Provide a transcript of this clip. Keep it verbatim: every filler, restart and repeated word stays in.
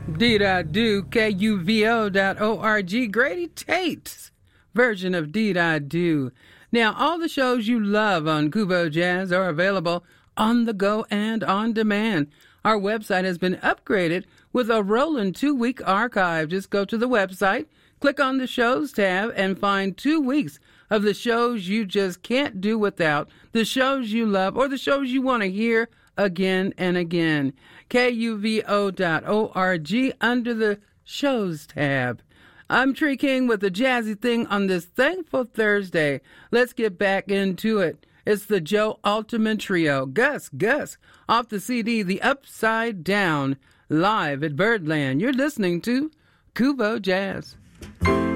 Did I do? K U V O dot O R G. Grady Tate's version of Did I Do. Now, all the shows you love on Kubo Jazz are available on the go and on demand. Our website has been upgraded with a rolling two-week archive. Just go to the website, click on the shows tab, and find two weeks of the shows you just can't do without, the shows you love, or the shows you want to hear again and again. K U V O dot O R G under the shows tab. I'm Tree King with a jazzy thing on this thankful Thursday. Let's get back into it. It's the Joe Alterman Trio. Gus, Gus, off the C D, The Upside Down, live at Birdland. You're listening to Kubo Jazz.